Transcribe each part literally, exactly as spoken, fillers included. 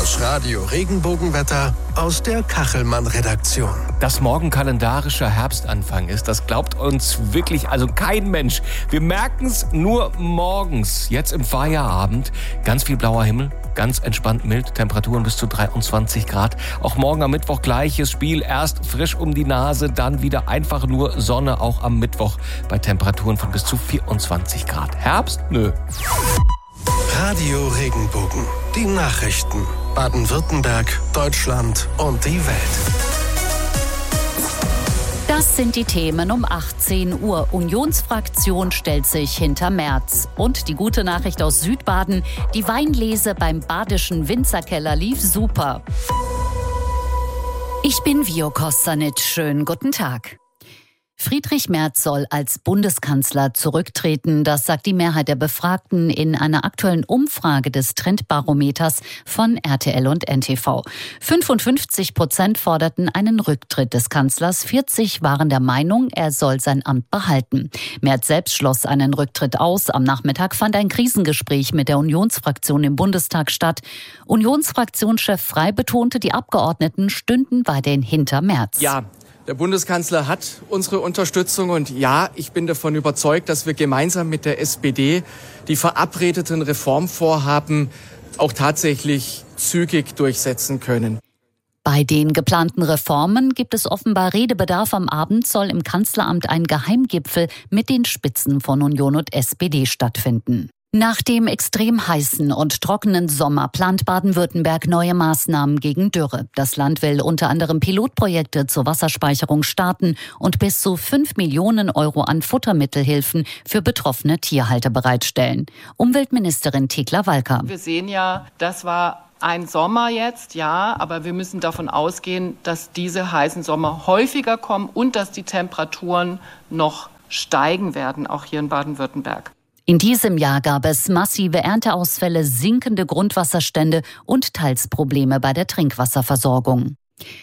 Das Radio-Regenbogenwetter aus der Kachelmann-Redaktion. Dass morgen kalendarischer Herbstanfang ist, das glaubt uns wirklich also kein Mensch. Wir merken es nur morgens, jetzt im Feierabend. Ganz viel blauer Himmel, ganz entspannt mild, Temperaturen bis zu dreiundzwanzig Grad. Auch morgen am Mittwoch gleiches Spiel, erst frisch um die Nase, dann wieder einfach nur Sonne, auch am Mittwoch bei Temperaturen von bis zu vierundzwanzig Grad. Herbst? Nö. Radio Regenbogen, die Nachrichten. Baden-Württemberg, Deutschland und die Welt. Das sind die Themen um achtzehn Uhr. Unionsfraktion stellt sich hinter Merz. Und die gute Nachricht aus Südbaden, die Weinlese beim badischen Winzerkeller lief super. Ich bin Vio Kostanic. Schönen guten Tag. Friedrich Merz soll als Bundeskanzler zurücktreten. Das sagt die Mehrheit der Befragten in einer aktuellen Umfrage des Trendbarometers von R T L und N T V. fünfundfünfzig Prozent forderten einen Rücktritt des Kanzlers. vierzig waren der Meinung, er soll sein Amt behalten. Merz selbst schloss einen Rücktritt aus. Am Nachmittag fand ein Krisengespräch mit der Unionsfraktion im Bundestag statt. Unionsfraktionschef Frey betonte, die Abgeordneten stünden weiterhin hinter Merz. Ja. Der Bundeskanzler hat unsere Unterstützung und ja, ich bin davon überzeugt, dass wir gemeinsam mit der S P D die verabredeten Reformvorhaben auch tatsächlich zügig durchsetzen können. Bei den geplanten Reformen gibt es offenbar Redebedarf. Am Abend soll im Kanzleramt ein Geheimgipfel mit den Spitzen von Union und S P D stattfinden. Nach dem extrem heißen und trockenen Sommer plant Baden-Württemberg neue Maßnahmen gegen Dürre. Das Land will unter anderem Pilotprojekte zur Wasserspeicherung starten und bis zu fünf Millionen Euro an Futtermittelhilfen für betroffene Tierhalter bereitstellen. Umweltministerin Thekla Walker. Wir sehen ja, das war ein Sommer jetzt, ja, aber wir müssen davon ausgehen, dass diese heißen Sommer häufiger kommen und dass die Temperaturen noch steigen werden, auch hier in Baden-Württemberg. In diesem Jahr gab es massive Ernteausfälle, sinkende Grundwasserstände und teils Probleme bei der Trinkwasserversorgung.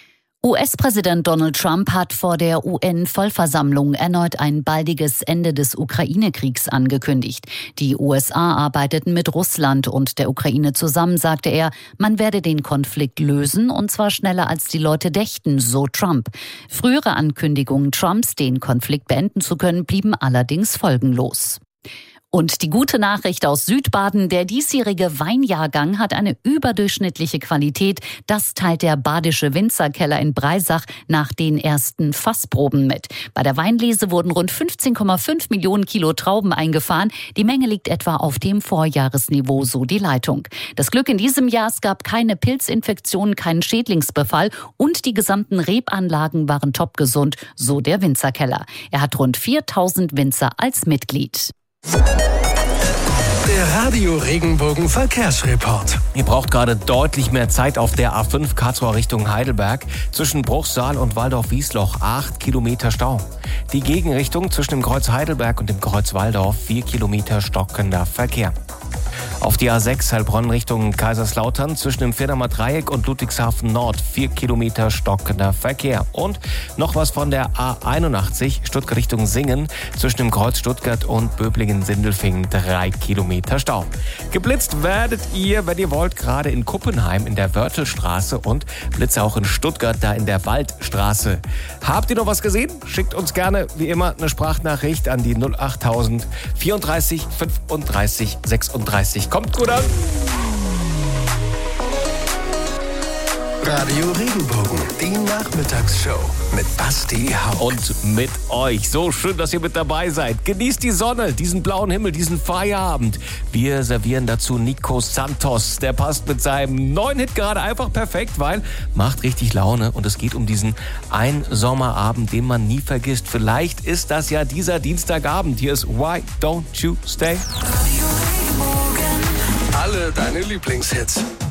U S-Präsident Donald Trump hat vor der U N-Vollversammlung erneut ein baldiges Ende des Ukraine-Kriegs angekündigt. Die U S A arbeiteten mit Russland und der Ukraine zusammen, sagte er, man werde den Konflikt lösen und zwar schneller als die Leute dächten, so Trump. Frühere Ankündigungen Trumps, den Konflikt beenden zu können, blieben allerdings folgenlos. Und die gute Nachricht aus Südbaden, der diesjährige Weinjahrgang hat eine überdurchschnittliche Qualität. Das teilt der badische Winzerkeller in Breisach nach den ersten Fassproben mit. Bei der Weinlese wurden rund fünfzehn Komma fünf Millionen Kilo Trauben eingefahren. Die Menge liegt etwa auf dem Vorjahresniveau, so die Leitung. Das Glück in diesem Jahr, es gab keine Pilzinfektionen, keinen Schädlingsbefall und die gesamten Rebanlagen waren topgesund, so der Winzerkeller. Er hat rund viertausend Winzer als Mitglied. Der Radio Regenbogen Verkehrsreport. Ihr braucht gerade deutlich mehr Zeit auf der A fünf Karlsruhe Richtung Heidelberg. Zwischen Bruchsal und Waldorf-Wiesloch acht Kilometer Stau. Die Gegenrichtung zwischen dem Kreuz Heidelberg und dem Kreuz Waldorf vier Kilometer stockender Verkehr. Auf die A sechs Heilbronn Richtung Kaiserslautern zwischen dem Firdamer Dreieck und Ludwigshafen Nord vier Kilometer stockender Verkehr. Und noch was von der A einundachtzig Stuttgart Richtung Singen zwischen dem Kreuz Stuttgart und Böblingen-Sindelfingen drei Kilometer Stau. Geblitzt werdet ihr, wenn ihr wollt, gerade in Kuppenheim in der Wörthelstraße und Blitze auch in Stuttgart, da in der Waldstraße. Habt ihr noch was gesehen? Schickt uns gerne, wie immer, eine Sprachnachricht an die null achttausend vierunddreißig fünfunddreißig sechsunddreißig. Kommt gut an! Radio Regenbogen, die Nachmittagsshow mit Basti Hauck. Und mit euch. So schön, dass ihr mit dabei seid. Genießt die Sonne, diesen blauen Himmel, diesen Feierabend. Wir servieren dazu Nico Santos. Der passt mit seinem neuen Hit gerade einfach perfekt, weil macht richtig Laune. Und es geht um diesen einen Sommerabend, den man nie vergisst. Vielleicht ist das ja dieser Dienstagabend. Hier ist Why Don't You Stay? Alle deine Lieblingshits.